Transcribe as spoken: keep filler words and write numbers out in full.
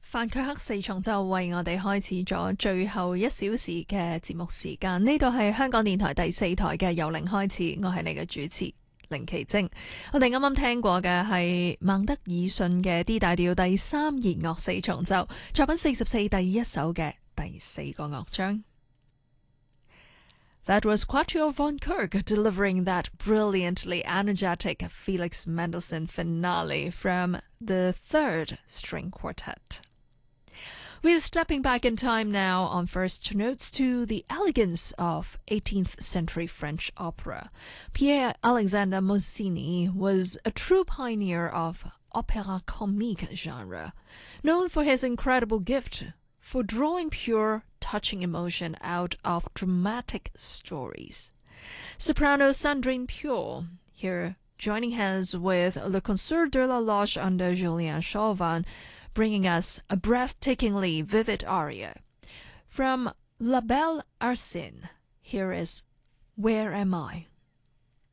范卻克四重奏為我哋開始咗最後一小時嘅節目時間，呢度係香港電台第四台嘅由零開始，我係你嘅主持凌奇晶。我哋啱啱聽過嘅係孟德爾遜嘅 D 大調第三弦樂四重奏，作品四十四第一首嘅第四個樂章。That was Quatuor von Kirk delivering that brilliantly energetic Felix Mendelssohn finale from the third string quartet. We're stepping back in time now on first notes to the elegance of eighteenth century French opera. Pierre-Alexandre Mozzini was a true pioneer of opéra comique genre, known for his incredible gift for drawing pure, touching emotion out of dramatic stories. Soprano Sandrine Pure, here joining hands with Le Concert de la Loge under Julien Chauvin, bringing us a breathtakingly vivid aria. From La Belle Arsine, here is Where Am I?